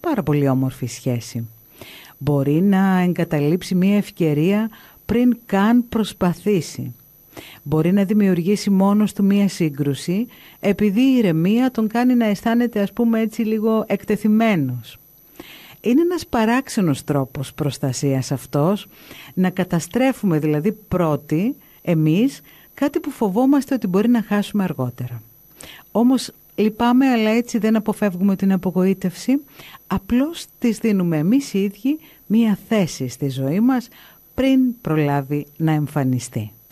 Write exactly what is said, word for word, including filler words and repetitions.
πάρα πολύ όμορφη σχέση. Μπορεί να εγκαταλείψει μία ευκαιρία πριν καν προσπαθήσει. Μπορεί να δημιουργήσει μόνος του μία σύγκρουση επειδή η ηρεμία τον κάνει να αισθάνεται, ας πούμε έτσι, λίγο εκτεθειμένος. Είναι ένας παράξενος τρόπος προστασίας αυτός, να καταστρέφουμε δηλαδή πρώτοι εμείς κάτι που φοβόμαστε ότι μπορεί να χάσουμε αργότερα. Όμως λυπάμαι, αλλά έτσι δεν αποφεύγουμε την απογοήτευση, απλώς της δίνουμε εμείς οι ίδιοι μία θέση στη ζωή μας πριν προλάβει να εμφανιστεί.